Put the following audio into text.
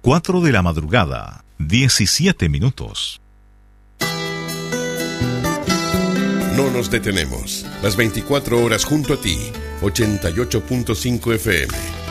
4 de la madrugada, 17 minutos. No nos detenemos. Las 24 horas junto a ti. 88.5 FM.